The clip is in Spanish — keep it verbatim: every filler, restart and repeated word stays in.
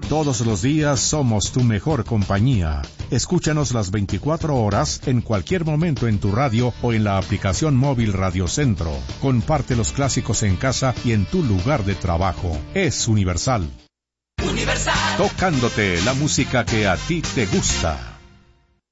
Todos los días somos tu mejor compañía. Escúchanos las veinticuatro horas en cualquier momento en tu radio o en la aplicación móvil Radio Centro. Comparte los clásicos en casa y en tu lugar de trabajo. Es Universal. Universal. Tocándote la música que a ti te gusta.